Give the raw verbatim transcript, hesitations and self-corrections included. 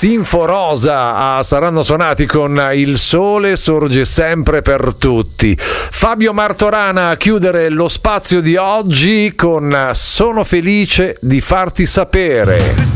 Sinforosa ah, saranno suonati con Il sole sorge sempre per tutti. Fabio Martorana a chiudere lo spazio di oggi con Sono felice di farti sapere.